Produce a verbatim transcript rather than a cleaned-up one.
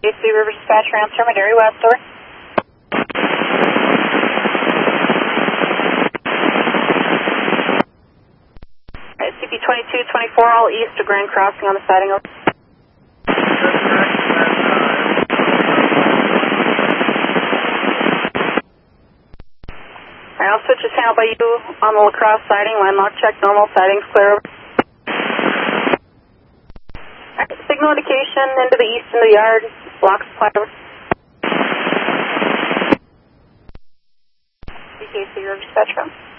A C River Dispatch, transfer Madary West, over. Alright, C P twenty-two twenty-four, all east of Grand Crossing on the siding, over. Alright, I'll switch to channel by you on the La Crosse siding, landlock check, normal, siding's clear, over. Alright, signal indication into the east into the yard, block supply, over. C K C River Dispatch, from.